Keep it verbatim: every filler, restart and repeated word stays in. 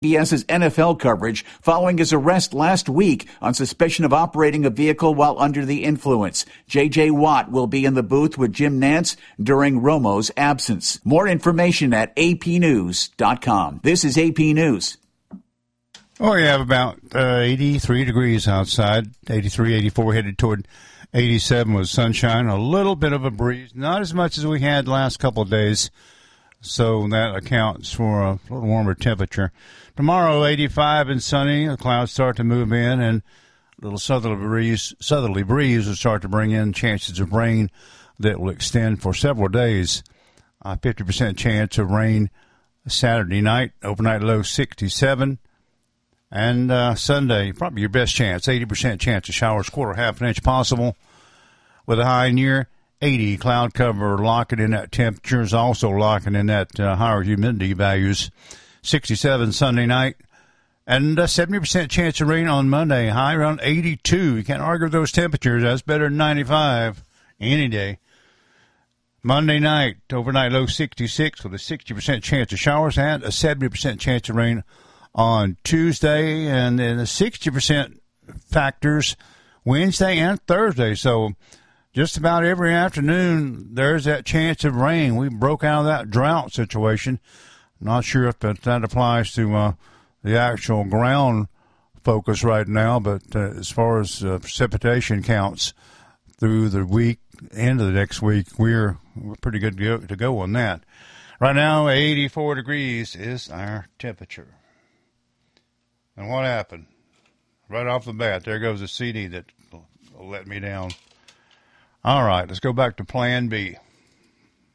CBS's N F L coverage following his arrest last week on suspicion of operating a vehicle while under the influence. J J. Watt will be in the booth with Jim Nantz during Romo's absence. More information at A P news dot com. This is A P News. Oh, we have about uh, eighty-three degrees outside, eighty-three, eighty-four, headed toward eighty-seven with sunshine, a little bit of a breeze, not as much as we had the last couple of days, so that accounts for a little warmer temperature. Tomorrow, eighty-five and sunny, the clouds start to move in, and a little southerly breeze, southerly breeze will start to bring in chances of rain that will extend for several days. A fifty percent chance of rain Saturday night, overnight low sixty-seven. And uh, Sunday, probably your best chance, eighty percent chance of showers, quarter, half an inch possible, with a high near eighty. Cloud cover locking in that temperatures, also locking in that uh, higher humidity values. sixty-seven Sunday night, and a seventy percent chance of rain on Monday, high around eighty-two. You can't argue with those temperatures. That's better than ninety-five any day. Monday night, overnight low sixty-six with a sixty percent chance of showers and a seventy percent chance of rain on Tuesday, and then the sixty percent factors Wednesday and Thursday. So just about every afternoon there's that chance of rain. We broke out of that drought situation. Not sure if that, that applies to uh, the actual ground focus right now, but uh, as far as uh, precipitation counts through the week, end of the next week, we're, we're pretty good to go, to go on that. Right now, eighty-four degrees is our temperature. And what happened? Right off the bat, there goes a C D that let me down. All right, let's go back to Plan B.